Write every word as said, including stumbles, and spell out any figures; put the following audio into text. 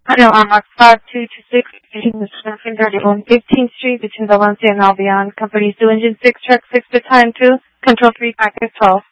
Hello, I'm at five two two six between the thirty on fifteenth Street between Valencia and Albion. Companies two engine six truck six battalion two, control three packet twelve.